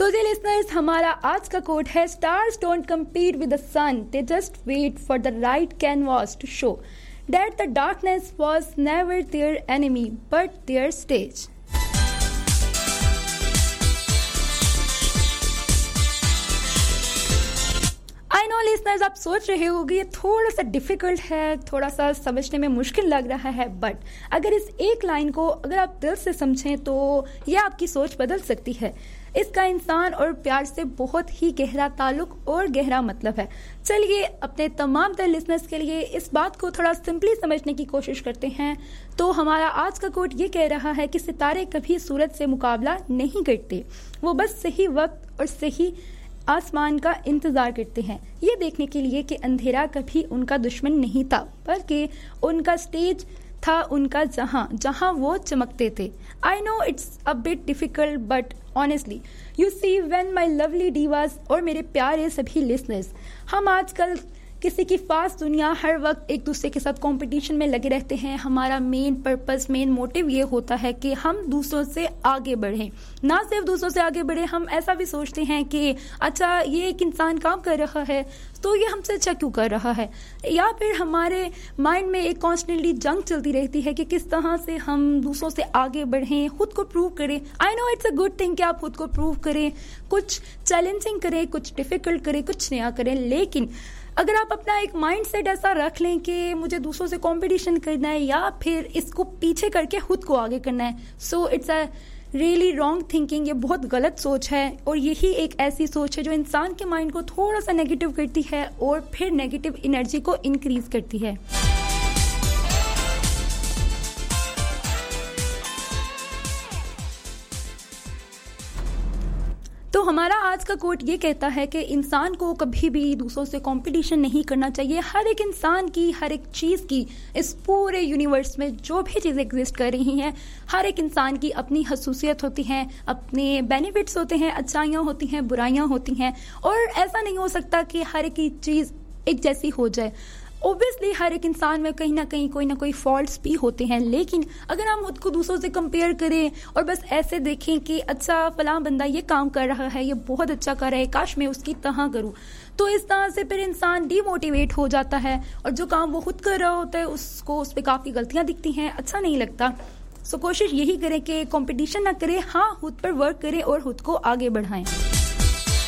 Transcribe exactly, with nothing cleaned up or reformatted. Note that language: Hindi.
तो जी लिसनर्स, हमारा आज का कोट है stars don't compete with the sun, they just wait for the right canvas to show that the darkness was never their enemy but their stage. I know listeners, आप सोच रहे होंगे ये थोड़ा सा डिफिकल्ट है, थोड़ा सा समझने में मुश्किल लग रहा है, बट अगर इस एक लाइन को अगर आप दिल से समझें तो ये आपकी सोच बदल सकती है। इसका इंसान और प्यार से बहुत ही गहरा ताल्लुक और गहरा मतलब है। चलिए अपने तमाम तर लिसनर्स के लिए इस बात को थोड़ा सिंपली समझने की कोशिश करते हैं। तो हमारा आज का कोट ये कह रहा है कि सितारे कभी सूरज से मुकाबला नहीं करते, वो बस सही वक्त और सही आसमान का इंतजार करते हैं, ये देखने के लिए कि अंधेरा कभी उनका दुश्मन नहीं था, बल्कि उनका स्टेज था, उनका जहां जहां वो चमकते थे। I know it's a bit difficult but honestly you see when my lovely Divas और मेरे प्यारे सभी लिसनर्स, हम आजकल किसी की फास्ट दुनिया हर वक्त एक दूसरे के साथ कंपटीशन में लगे रहते हैं। हमारा मेन पर्पस, मेन मोटिव ये होता है कि हम दूसरों से आगे बढ़ें। ना सिर्फ दूसरों से आगे बढ़े, हम ऐसा भी सोचते हैं कि अच्छा ये एक इंसान काम कर रहा है तो ये हमसे अच्छा क्यों कर रहा है, या फिर हमारे माइंड में एक कॉन्स्टेंटली जंग चलती रहती है कि किस तरह से हम दूसरों से आगे बढ़ें, खुद को प्रूव करें। I know it's a good thing कि आप खुद को प्रूव करें, कुछ चैलेंजिंग करें, कुछ डिफिकल्ट करें, कुछ नया करें, लेकिन अगर आप अपना एक माइंड सेट ऐसा रख लें कि मुझे दूसरों से कंपटीशन करना है या फिर इसको पीछे करके खुद को आगे करना है, so it's a really wrong thinking. ये बहुत गलत सोच है और यही एक ऐसी सोच है जो इंसान के माइंड को थोड़ा सा नेगेटिव करती है और फिर नेगेटिव एनर्जी को इंक्रीज करती है। तो हमारा आज का कोट ये कहता है कि इंसान को कभी भी दूसरों से कंपटीशन नहीं करना चाहिए। हर एक इंसान की, हर एक चीज़ की, इस पूरे यूनिवर्स में जो भी चीज़ें एग्जिस्ट कर रही हैं, हर एक इंसान की अपनी खसूसियत होती हैं, अपने बेनिफिट्स होते हैं, अच्छाइयाँ होती हैं, बुराइयाँ होती हैं, और ऐसा नहीं हो सकता कि हर एक चीज़ एक जैसी हो जाए। ऑब्वियसली हर एक इंसान में कहीं ना कहीं कोई ना कोई फॉल्ट्स भी होते हैं, लेकिन अगर हम खुद को दूसरों से कंपेयर करें और बस ऐसे देखें कि अच्छा फलां बंदा ये काम कर रहा है, ये बहुत अच्छा कर रहा है, काश मैं उसकी तरह करूं, तो इस तरह से फिर इंसान डीमोटिवेट हो जाता है और जो काम वो खुद कर रहा होता है उसको उस पर काफ़ी गलतियां दिखती हैं, अच्छा नहीं लगता। सो कोशिश यही करें कि कंपटीशन ना करें, हाँ खुद पर वर्क करें और खुद को आगे बढ़ाएं।